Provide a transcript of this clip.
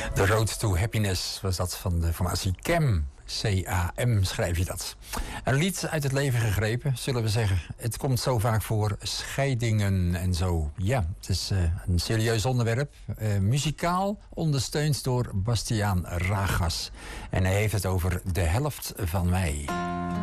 The Road to Happiness was dat van de formatie CAM. C-A-M schrijf je dat. Een lied uit het leven gegrepen, zullen we zeggen. Het komt zo vaak voor, scheidingen en zo. Ja, het is een serieus onderwerp. Muzikaal ondersteund door Bastiaan Ragas. En hij heeft het over de helft van mij.